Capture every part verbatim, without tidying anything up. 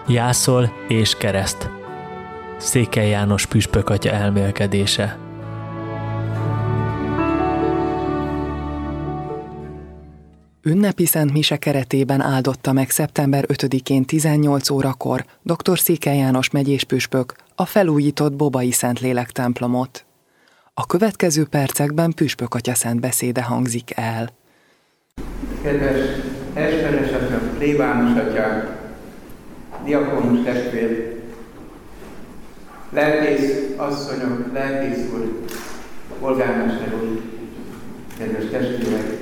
Jászol és kereszt. Székely János püspök atya elmélkedése. Ünnepi Szent Mise keretében áldotta meg szeptember ötödikén tizennyolc órakor dr. Székely János megyés püspök a felújított Bobai Szentlélek templomot. A következő percekben püspök atya szent beszéde hangzik el. Kedves esperes atya, plébános atya, diakonus testvér, lelkész asszonyok, lelkész úr, polgármester úr, kedves testvérek!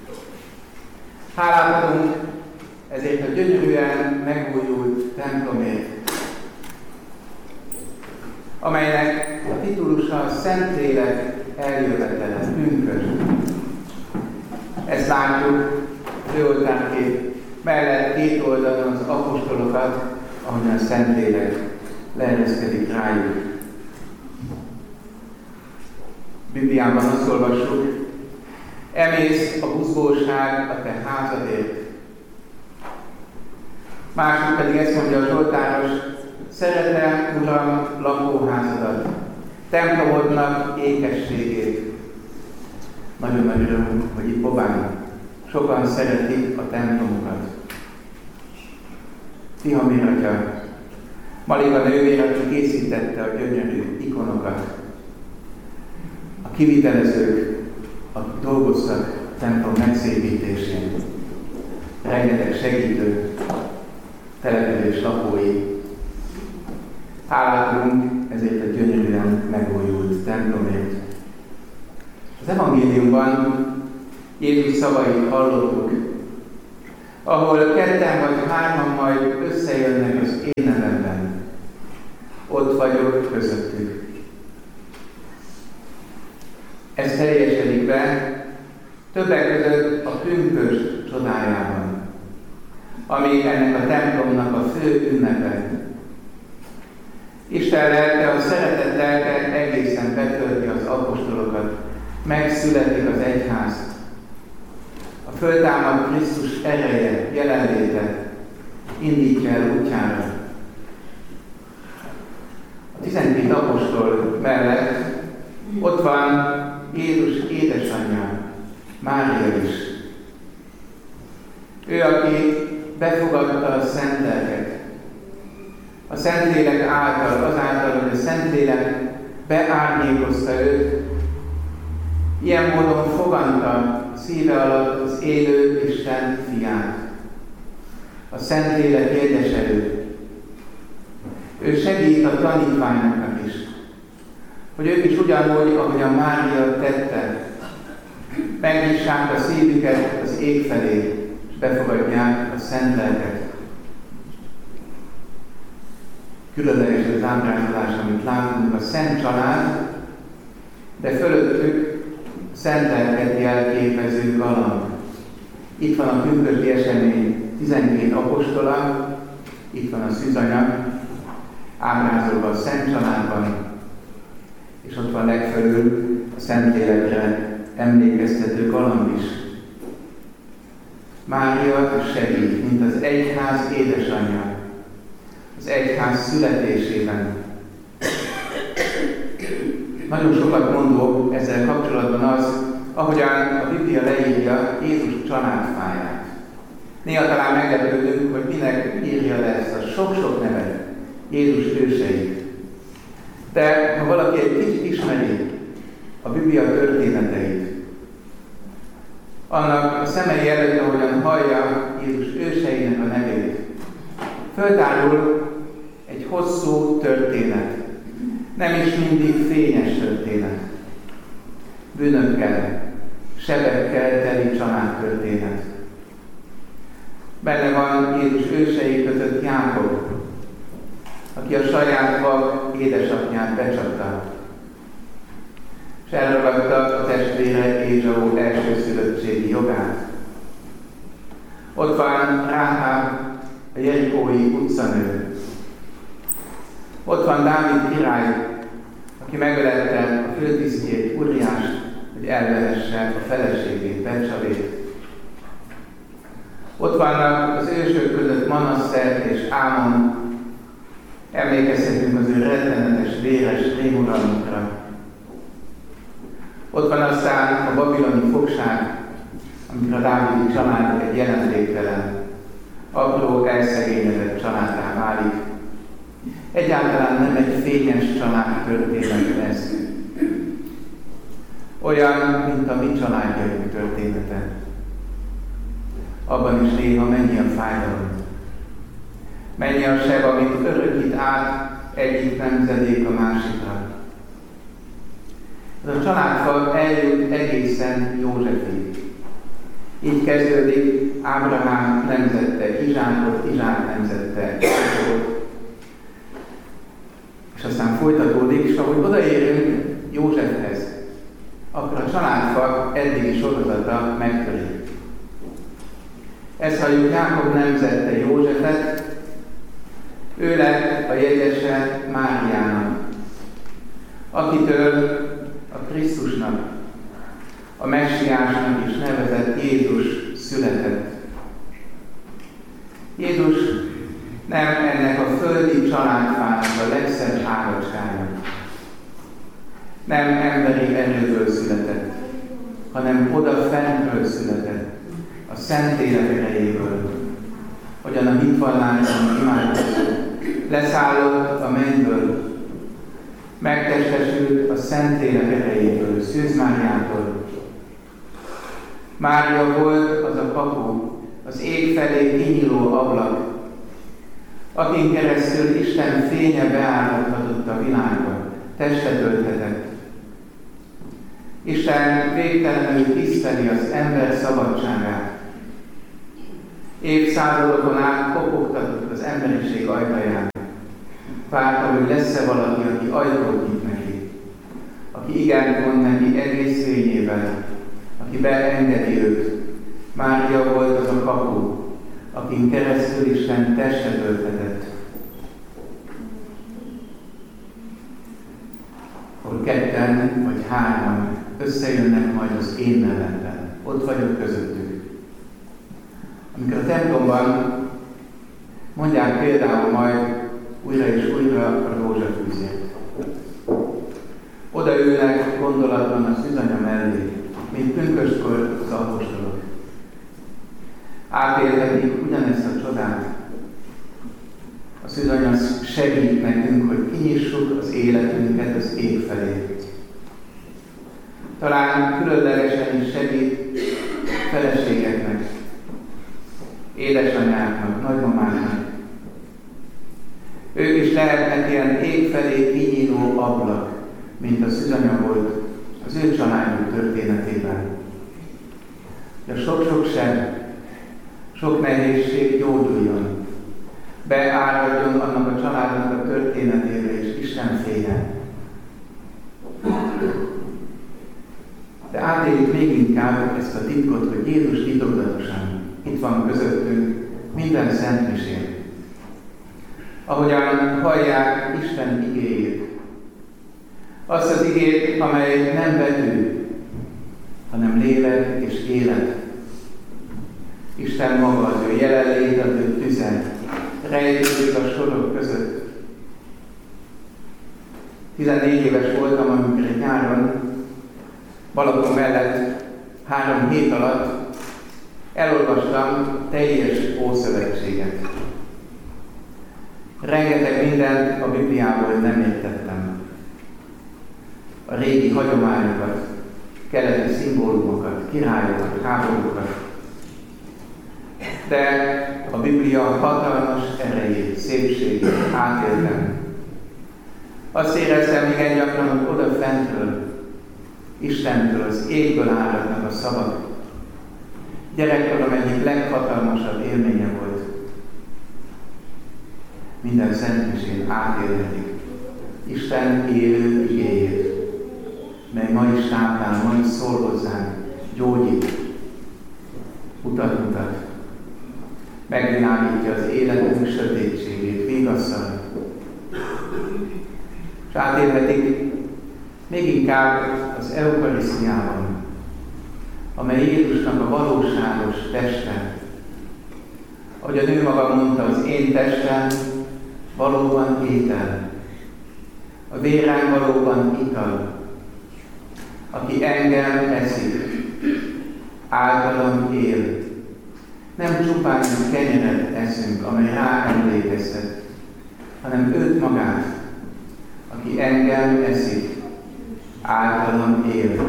Hálát adunk ezért a gyönyörűen megújult templomért, amelynek a titulusa a Szentlélek eljövetele, pünkösd. Ezt látjuk főoltárkép mellett két oldalon az apostolokat, ahonnan a Szentlélek leereszkedik rájuk. Bibliában azt olvassuk: emész a buzgóság a te házadért. Másik pedig ezt mondja a zsoltáros: szeretem, Uram, lakóházadat, templomodnak ékességét. Nagyon nagy öröm, hogy itt Bobán sokan szeretik a templomokat. Tihamir atya, Malika nővér, aki készítette a gyönyörű ikonokat, a kivitelezők, akik dolgoztak a templom megszépítésén, rengeteg segítő, település lakói. Hálát adunk ezért a gyönyörűen megújult templomért. Az evangéliumban Jézus szavait hallottuk, ahol ketten vagy hárman majd összejönnek az én nevemben, ott vagyok közöttük. Ez teljesedik be többek között a pünkösd csodájában, ami ennek a templomnak a fő ünnepe. Isten lelke, a szeretet lelke egészen betölti az apostolokat, megszületik az egyház. A föltámad Krisztus ereje, jelenléte indítja el útjára. A tizenkét apostol mellett ott van Jézus édesanyja, Mária is. Ő, aki befogadta a Szent Lelket. A Szentlélek által, azáltal, hogy a Szentlélek beárnyékozta őt, ilyen módon fogadta szíve alatt az élő Isten fiát, a Szentlélek érdeselő. Ő segít a tanítványoknak is, hogy ők is ugyanúgy, ahogy a Mária tette, megnyissák a szívüket az ég felé, és befogadják a Szent Lelket. Különleges az ábrázolás, amit látunk, a Szent Család, de fölöttük Szent Lelket jelképező galamb. Itt van a pünkösdi esemény tizenkét apostola, itt van a szűzanya, ábrázolva a Szent Családban, és ott van legfelül a Szentlélekre emlékeztető galamb is. Mária segít, mint az egyház édesanyja, az egyház születésében. Nagyon sokat mondok ezzel kapcsolatban az, ahogyan a Biblia leírja Jézus családfáját. Néha talán meglepődünk, hogy minek írja le ezt a sok-sok nevet, Jézus őseit. De ha valaki egy kicsit ismeri a Biblia történeteit, annak a szemei előtt, ahogyan hallja Jézus őseinek a nevét, föltárul egy hosszú történet, nem is mindig fényes történet. Bűnökkel, sebekkel teli családtörténet. Benne van Jézus ősei között Jákob, aki a saját vak édesapját becsapta, és elragadta a testvére Ézsau elsőszülöttségi jogát. Ott van Ráháb, a jerikói utcanő. Ott van Dávid király, aki megölette a főtisztjét, Uriást, hogy elvehesse a feleségét, Becsabét. Ott vannak az ősök között Manasszeh és Ámon, Emlékezhetünk az ő rettenetes, véres rémuralmukra. Ott van aztán a babiloni fogság, amikor a dávidi család egy jelentéktelen, apró, elszegényedett családá válik. Egyáltalán nem egy fényes család történet ez. Olyan, mint a mi családjaink története. Abban is néha mennyi a fájdalom. Mennyi a seb, amit örökít át egyik nemzedék a másikra. Ez a családfal eljut egészen Józsefig. Így kezdődik Ábrahám nemzette Izsákot, Izsák nemzette Jákobot. És aztán folytatódik, és ahogy odaérünk Józsefhez, akkor a családfal eddigi sorozata megtörik. Ezt halljuk, Jákob nemzette Józsefet, ő lett a jegyese Máriának, akitől a Krisztusnak, a Messiásnak is nevezett Jézus született. Jézus nem ennek a földi családfának a legszebb ágacskája. Nem emberi erőből született, hanem oda fentről született, a Szentlélek erejéből, hogyan a hitvalláson imádkozó leszállott a mennyből, megtestesült a Szentlélek erejéből, Szűz Máriától. Mária volt az a kapu, az ég felé kinyíló ablak, akin keresztül Isten fénye beáradhatott a világba, testet ölthetett. Isten végtelenül tiszteli az ember szabadságát. Évszázadokon át kopogtatott az emberiség ajtaján. Várta, hogy lesz-e valaki, aki ajtót nyit neki, aki igent mond neki egész fényében, aki beengedi őt. Mária volt az a kapu, akin keresztül Isten testet ölthetett. Ahol ketten vagy hárman összejönnek majd az én nevemben, ott vagyok közöttük. Amikor a templomban mondják például majd újra és újra a rózsafűzét. Odaülnek gondolatban a szűzanya mellé, mint pünköstkor az apostolok. Átélhetik ugyanezt a csodát. A szűzanya segít nekünk, hogy kinyissuk az életünket az ég felé. Talán különlegesen is segít feleségeknek, édesanyáknak, nagymamáknak. Ők is lehetnek ilyen ég felé kinyíló ablak, mint a szűzanya volt az ő családjuk történetében. De sok-sok seb, sok nehézség gyógyuljon, beáradjon annak a családnak a történetébe és Isten fénye. De átéljük még inkább ezt a titkot, hogy Jézus titokzatosan itt van közöttünk minden szentmisén. Ahogyan hallják Isten igéjét. Azt az igét, amely nem betű, hanem lélek és élet. Isten maga, az ő jelenlét, az ő tüze, rejtődik a sorok között. tizennégy éves voltam, amikor egy nyáron Balaton mellett három hét alatt elolvastam teljes Ószövetséget. Rengeteg mindent a Bibliából nem értettem. A régi hagyományokat, keleti szimbólumokat, királyokat, háborúkat. De a Biblia hatalmas erejét, szépségét átéltem. Azt éreztem igen gyakran, hogy oda fentről, Istentől, az égből áradnak a szavak. Gyerekkorom egyik leghatalmasabb élménye volt. Minden szentmisén átélhetik Isten élő igéjét, mely ma is táplál, ma is szól hozzánk, gyógyít, utat mutat, megvilágítja az életünk sötétségét, vigasztal. És átélhetik még inkább az eukarisztiában, amely Jézusnak a valóságos teste. Ahogy a nő maga mondta, az én testem valóban étel, a vérem valóban ital, aki engem eszik, általam él. Nem csupán kenyeret eszünk, amely rá emlékeztet, hanem őt magát, aki engem eszik, általam él.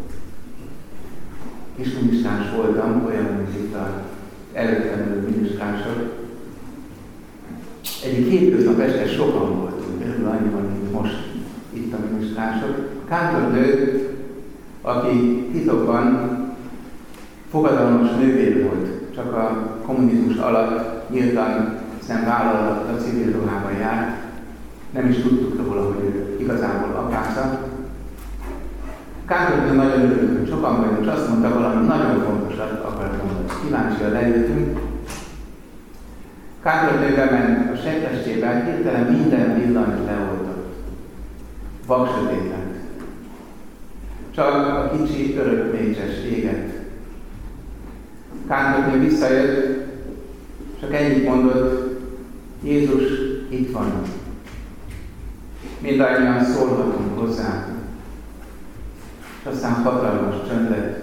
Kis minisztráns voltam, olyan, mint itt az előttem ülő minisztránsok. Egyik hétköznap este sokan voltunk, körülbelül annyiban, mint most itt a minisztránsok. A kántornő, aki titokban fogadalmas nővér volt, csak a kommunizmus alatt nyíltan nem vállalta, a civil ruhában járt. Nem is tudtuk róla, hogy ő igazából apáca. Kántornő nagyon örült, hogy sokan vagyunk, és azt mondta, valami nagyon fontosat akart mondani. Kíváncsian leültünk. Kántornő bement a seggtestébe, hirtelen minden villanyt leoltott. Vaksötét lett. Csak a kicsi örökmécses égett. Kántornő visszajött, csak ennyit mondott, Jézus itt van. Mindannyian szólhatunk hozzá. És aztán hatalmas csönd lett.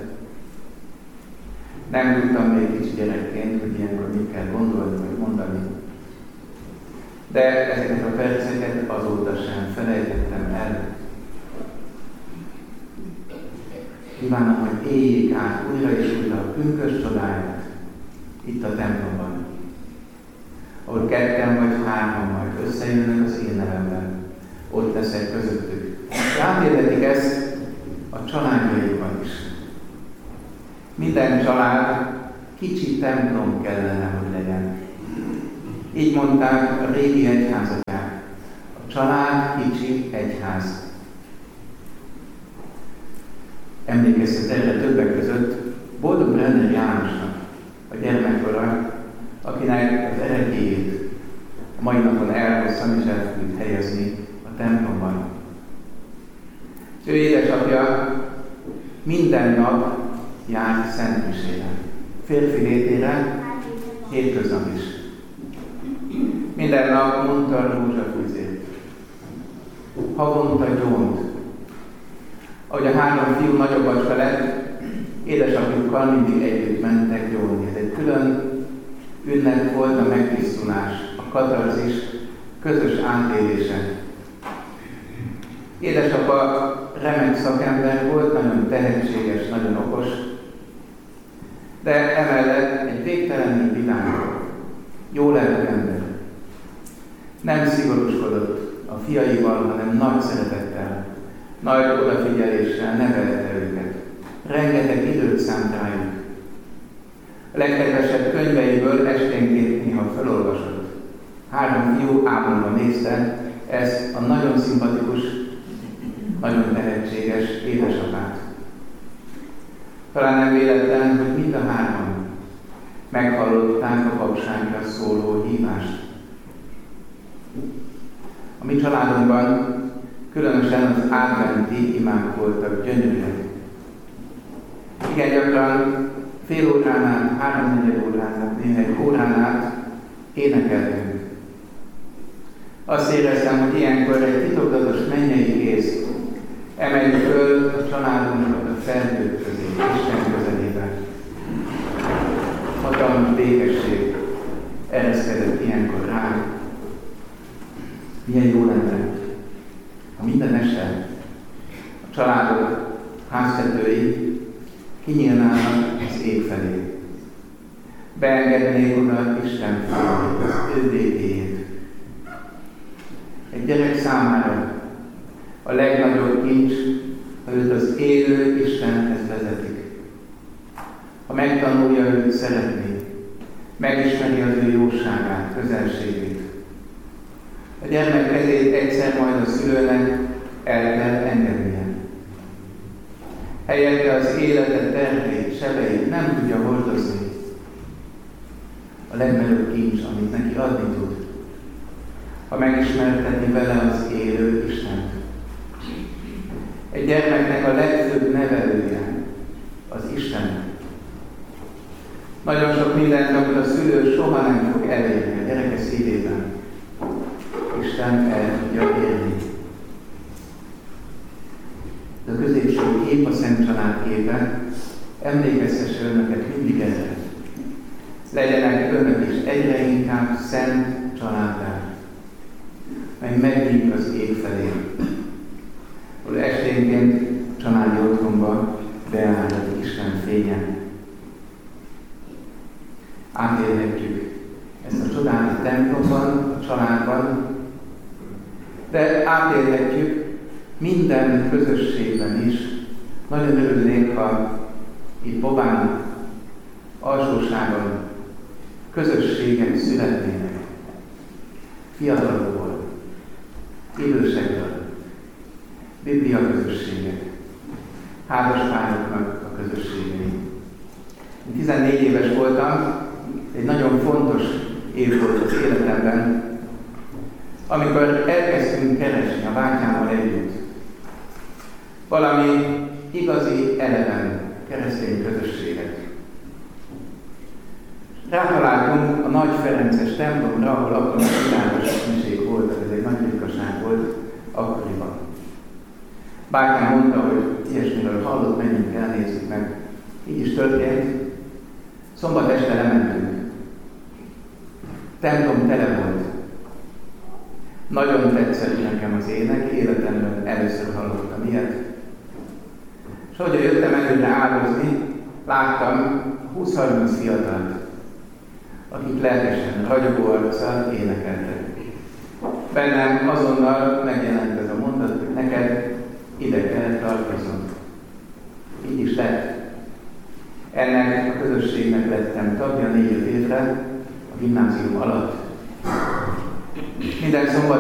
Nem tudtam még kicsi gyerekként, hogy ilyenkor mit kell gondolni, vagy mondani. De ezeket a perceket azóta sem felejtettem el. Kívánom, hogy éljék át újra és újra a pünkös csodáját itt a templomban, ahol ketten vagy hárman majd összejönnek az én nevemben, ott leszek közöttük. Átérhetik ezt a családjaikban is. Minden család kicsi templom kellene, hogy legyen. Így mondták a régi egyházatyák. A család kicsi egyház. Emlékeztet erre többek között Boldog Brenner Jánosnak a gyermekkora, akinek az ereklyét a mai napon elhoztam és el fogjuk helyezni a templomban. És ő édesapja minden nap járt szentmisére, férfi létére, hétköznap is. Minden nap mondta a rózsafűzét, havonta gyónt. Ahogy a három fiú nagyobbat felett, édesapjukkal mindig együtt mentek gyónni. Ez egy külön ünnep volt a megtisztulás, a katarzis közös átélése. Édesapa remek szakember volt, nagyon tehetséges, nagyon okos, de emellett egy végtelenül vidám, jó lelkű ember. Nem szigorúskodott a fiaival, hanem nagy szeretettel, nagy odafigyeléssel nevelte őket. Rengeteg időt szánt rájuk. A legkedvesebb könyveiből esténként néha felolvasott. Három fiú ámulva nézte ezt a nagyon szimpatikus, nagyon tehetséges édesapát. Talán nem véletlen, hogy mind a hárman meghallották a papságra szóló hívást. A mi családunkban különösen az adventi imák voltak gyönyörűek. Igen gyakran fél órán át, háromnegyed órán át, néha egy órán át énekeltünk. Azt éreztem, hogy ilyenkor egy titokzatos mennyei ész emeljük föl a családunkat a felhők közé, Isten közelében. Hatalmas békesség ereszkedett ilyenkor ránk. Milyen jó lenne, ha minden este a családok háztetői kinyílnának az ég felé. Beengednék oda Isten felé, az ő békéjét. Egy gyerek számára a legnagyobb kincs, ha őt az élő Istenhez vezetik. Ha megtanulja őt szeretni, megismeri az ő jóságát, közelségét. A gyermek kezét egyszer majd a szülőnek el kell engednie. Helyette az élete terhét, sebeit nem tudja hordozni. A legnagyobb kincs, amit neki adni tud, ha megismertetni vele az élő Istent. Egy gyermeknek a legfőbb nevelője az Isten. Nagyon sok mindent, amit a szülő soha nem fog elérni a gyereke szívében. Isten el tudja érni. De a középső kép, a Szent Család képe, emlékeztesse önöket mindig erre. Legyenek önök is egyre inkább szent családdá, mely megnyílik az ég felé, ahol esténként családi otthonba beállhat Isten fénye. Átélhetjük ezt a csodát a templomban, a családban, de átélhetjük minden közösségben is. Nagyon örülnék, ha itt Bobán, Alsóságon közösségek születnének. Fiatalokból, idősekből, Biblia közösségek, házaspároknak a közösségei. Én tizennégy éves voltam, egy nagyon fontos év volt az életemben, amikor elkezdtünk keresni a bátyámmal együtt valami igazi, eleven keresztény közösséget. Rátaláltunk a Nagy Ferences templomra, ahol akkor a világos miség voltak, ez egy nagy ritkaság volt akkoriban. Bátyám mondta, hogy ilyesmiről hallott, menjünk el, nézzük meg. Így is történt. Szombat este lementünk. Templom tele volt. Nagyon tetszett nekem az ének, életemben először hallottam ilyet. És ahogy jöttem előre áldozni, láttam húsz-harminc fiatalt, akik lelkesen, ragyogó arccal énekeltek. Bennem azonnal megjelent ez a mondat, hogy neked ide kell tartoznom. Így is lett. Ennek a közösségnek lettem tagja négy-öt évre a gimnázium alatt. Minden szombat